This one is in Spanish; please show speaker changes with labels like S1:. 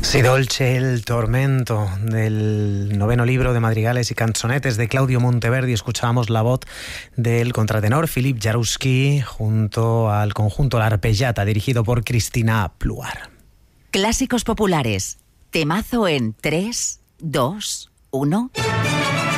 S1: Si dolce el tormento, del noveno libro de madrigales y canzonetes de Claudio Monteverdi. Escuchábamos la voz del contratenor Philippe Jaroussky junto al conjunto La Arpeggiata, dirigido por Cristina Pluar.
S2: Clásicos populares. Temazo en 3, 2, 1...